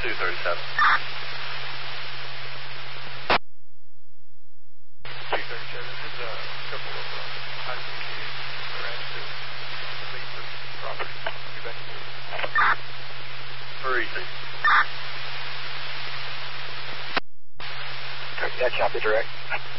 237. 237 is a couple of items are asked to leave the property. Get back to work. Very easy. Yeah, copy direct.